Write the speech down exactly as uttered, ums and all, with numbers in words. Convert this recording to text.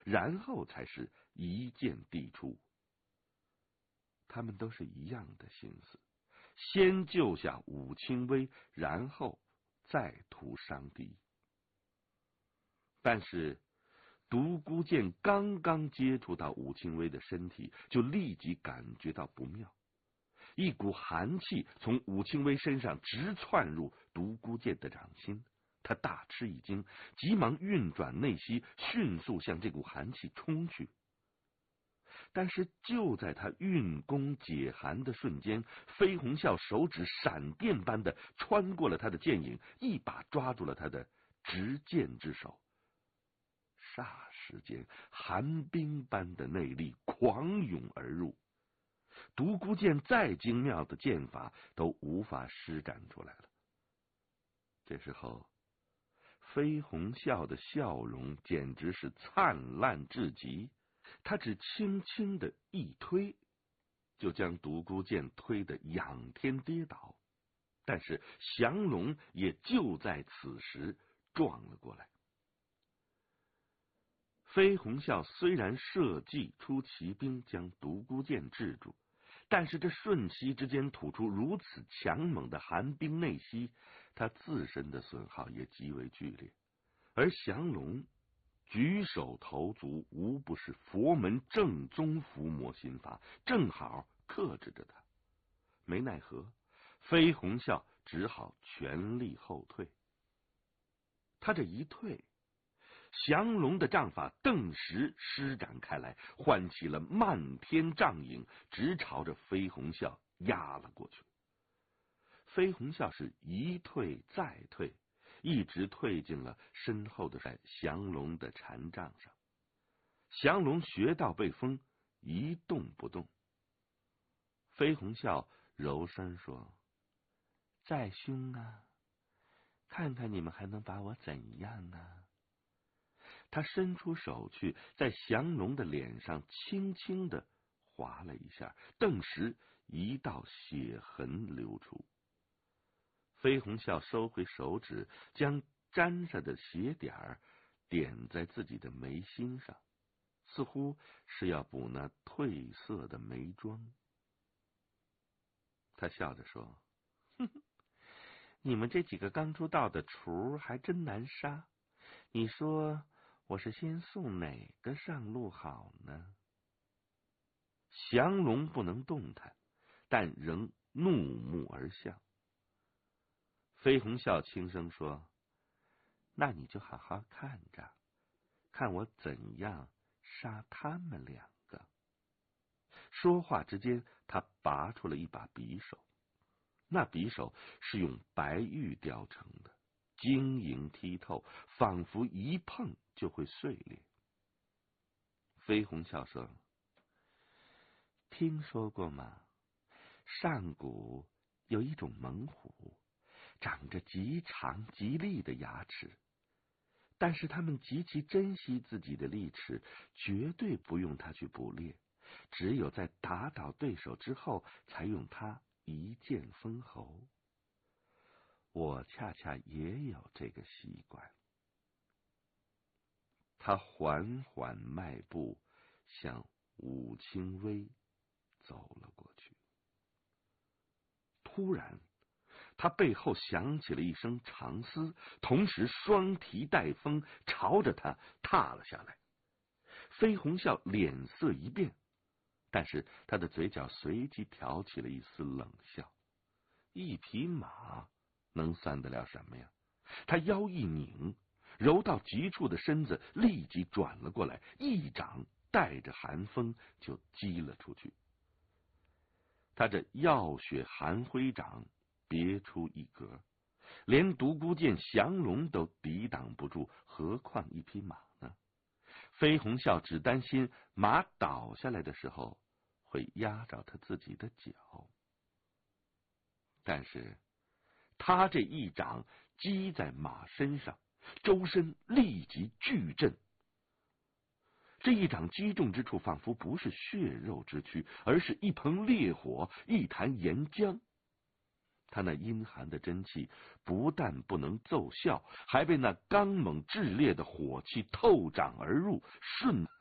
然后才是一剑地出。他们都是一样的心思，先救下武清微，然后再图伤敌。但是独孤剑刚刚接触到武清微的身体，就立即感觉到不妙，一股寒气从武清微身上直窜入独孤剑的掌心。他大吃一惊，急忙运转内息，迅速向这股寒气冲去。但是就在他运功解寒的瞬间，飞鸿啸手指闪电般的穿过了他的剑影，一把抓住了他的执剑之手。霎时间，寒冰般的内力狂涌而入，独孤剑再精妙的剑法都无法施展出来了。这时候飞鸿啸的笑容简直是灿烂至极，他只轻轻的一推，就将独孤剑推得仰天跌倒。但是降龙也就在此时撞了过来。飞鸿啸虽然设计出奇兵将独孤剑制住，但是这瞬息之间吐出如此强猛的寒冰内息，他自身的损耗也极为剧烈。而降龙举手投足无不是佛门正宗伏魔心法，正好克制着他。没奈何，飞鸿啸只好全力后退。他这一退，降龙的杖法顿时施展开来，唤起了漫天障影，直朝着飞鸿啸压了过去。飞鸿啸是一退再退，一直退进了身后的降龙的禅杖上。降龙穴道被封，一动不动。飞鸿啸柔声说：“再凶啊，看看你们还能把我怎样啊？”他伸出手去，在降龙的脸上轻轻的划了一下，顿时一道血痕流出。飞鸿啸收回手指，将沾上的血点儿点在自己的眉心上，似乎是要补那褪色的眉妆。他笑着说：“哼哼，你们这几个刚出道的雏还真难杀。你说我是先送哪个上路好呢？”降龙不能动弹，但仍怒目而笑。飞鸿啸轻声说：“那你就好好看着，看我怎样杀他们两个。”说话之间，他拔出了一把匕首，那匕首是用白玉雕成的，晶莹剔透，仿佛一碰就会碎裂。飞鸿啸说：“听说过吗？上古有一种猛虎，长着极长极利的牙齿，但是他们极其珍惜自己的利齿，绝对不用它去捕猎，只有在打倒对手之后，才用它一剑封喉。我恰恰也有这个习惯。”他缓缓迈步向武清微走了过去。突然，他背后响起了一声长嘶，同时双蹄带风，朝着他踏了下来。飞鸿啸脸色一变，但是他的嘴角随即挑起了一丝冷笑。一匹马能算得了什么呀？他腰一拧，柔到极处的身子立即转了过来，一掌带着寒风就击了出去。他这耀血寒灰掌别出一格，连独孤剑降龙都抵挡不住，何况一匹马呢？飞鸿啸只担心马倒下来的时候会压着他自己的脚，但是他这一掌击在马身上，周身立即剧震。这一掌击中之处，仿佛不是血肉之躯，而是一盆烈火，一潭岩浆。 他那阴寒的真气不但不能奏效，还被那刚猛炽烈的火气透长而入，瞬